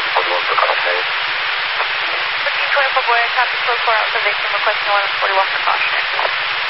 41 for caution. 1524 boy, copy 44 observation, requesting 1141 for caution.